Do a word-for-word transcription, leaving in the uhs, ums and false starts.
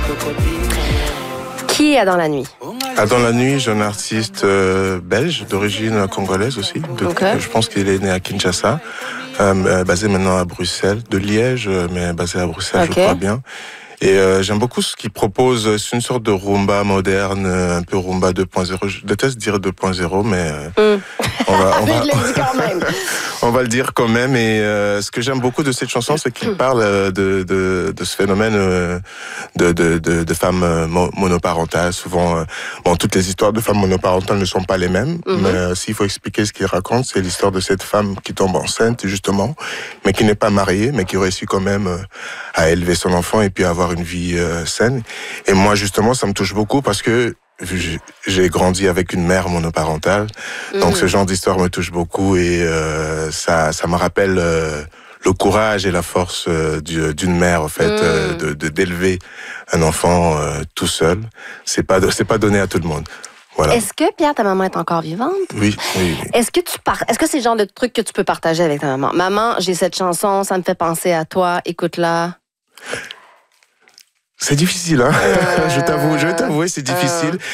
Qui est dans la nuit? Ah, dans la nuit, j'ai un artiste euh, belge, d'origine congolaise aussi. De, okay. Je pense qu'il est né à Kinshasa, euh, basé maintenant à Bruxelles, de Liège, mais basé à Bruxelles, okay. je crois bien. Et euh, j'aime beaucoup ce qu'il propose. C'est une sorte de rumba moderne, un peu rumba deux point zéro. Je déteste dire deux point zéro, mais euh, mm. on va, on va, quand même. on va le dire quand même. Et euh, ce que j'aime beaucoup de cette chanson, c'est qu'il parle de, de, de ce phénomène de, de, de, de femmes monoparentales. Souvent, euh, bon, toutes les histoires de femmes monoparentales ne sont pas les mêmes, mm-hmm. mais euh, s'il faut expliquer ce qu'il raconte, c'est l'histoire de cette femme qui tombe enceinte, justement, mais qui n'est pas mariée, mais qui réussit quand même euh, à élever son enfant et puis à avoir une vie euh, saine. Et moi, justement, ça me touche beaucoup parce que j'ai grandi avec une mère monoparentale, mmh. donc ce genre d'histoire me touche beaucoup et euh, ça, ça me rappelle euh, le courage et la force euh, d'une mère, en fait, mmh. euh, de, de d'élever un enfant euh, tout seul. C'est pas, c'est pas donné à tout le monde. Voilà. Est-ce que, Pierre, ta maman est encore vivante? Oui, oui, oui. Est-ce que tu par... Est-ce que c'est le genre de truc que tu peux partager avec ta maman? Maman, j'ai cette chanson, ça me fait penser à toi, écoute-la. C'est difficile, hein? Euh... je t'avoue, je vais t'avouer, c'est difficile. Euh...